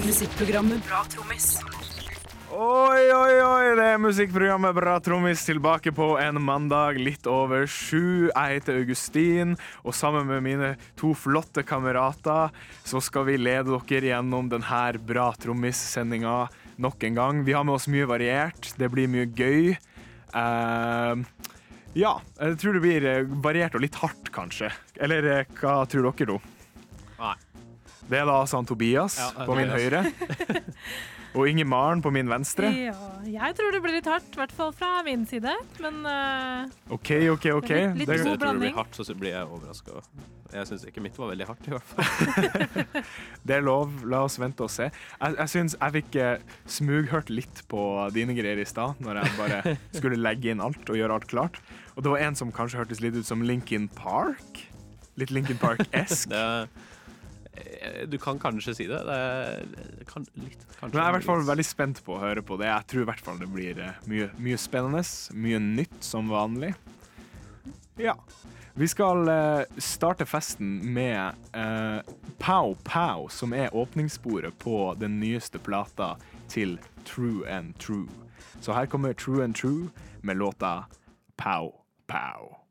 Musikkprogrammet Bra Trommis. Oi, det musikkprogrammet Bra Trommis tilbake på en mandag litt over 7. Jeg heter Augustin, og sammen med mine 2 flotte kamerater så skal vi lede dere gjennom denne Bra Trommis-sendinga nok en gang. Vi har med oss mye variert, det blir mye gøy. Ja, jeg tror det blir variert og litt hardt kanskje. Eller hva tror dere nå? Nei. Det er da Tobias på min høyre. Og Inge Maren på min venstre. Ja, jeg tror det blir litt hardt, I hvert fall fra min side. Men Ok. litt Jeg god tror det blir blanding. hardt, så blir jeg overrasket. Jeg synes ikke mitt var veldig hardt I hvert fall. Det er lov, la oss vente og se. Jeg synes jeg fikk smughørt litt på dine greier I sted, når jeg bare skulle legge inn alt og gjøre alt klart. Og det var en som kanskje hørtes litt ut som Linkin Park. Litt Linkin Park-esk. Du kan kanskje si det. Kanskje. Men jeg er I hvert fall veldig spent på å høre på det. Jeg tror I hvert fall det blir mye spennende, mye nytt som vanlig. Ja. Vi skal starte festen med Pow Pow, som åpningssporet på den nyeste plata til True and True. Så her kommer True and True med låta Pow Pow.